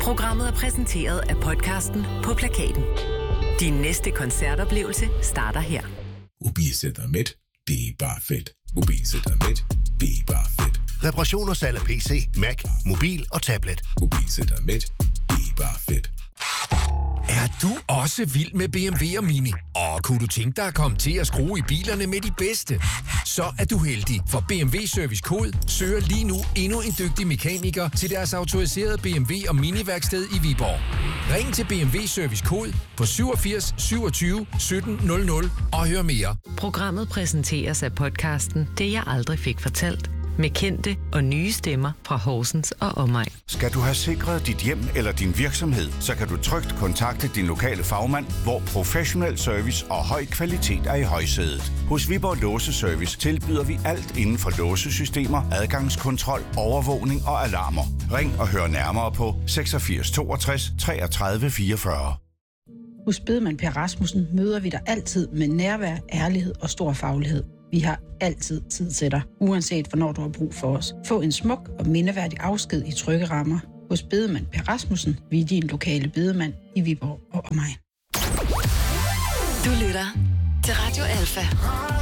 Programmet er præsenteret af podcasten På Plakaten. Din næste koncertoplevelse starter her. Mobilcenter Med, det er bare fedt. Mobilcenter Med, det er bare fedt. Reparation og salg af PC, Mac, mobil og tablet. Mobilcenter Med, det er bare fedt. Er du også vild med BMW og Mini? Og kunne du tænke dig at komme til at skrue i bilerne med de bedste? Så er du heldig, for BMW Service Kode søger lige nu endnu en dygtig mekaniker til deres autoriserede BMW og Mini-værksted i Viborg. Ring til BMW Service Kode på 87 27 17 00 og hør mere. Programmet præsenteres af podcasten Det jeg aldrig fik fortalt, med kendte og nye stemmer fra Horsens og omegn. Skal du have sikret dit hjem eller din virksomhed, så kan du trygt kontakte din lokale fagmand, hvor professionel service og høj kvalitet er i højsædet. Hos Viborg Låseservice tilbyder vi alt inden for låsesystemer, adgangskontrol, overvågning og alarmer. Ring og hør nærmere på 86 62 33 44. Hos Bedemand Per Rasmussen møder vi dig altid med nærvær, ærlighed og stor faglighed. Vi har altid tid til dig, uanset hvornår du har brug for os. Få en smuk og mindeværdig afsked i trygge rammer. Hos Bedemand Per Rasmussen, vi er din lokale bedemand i Viborg og omegn. Du lytter til Radio Alfa.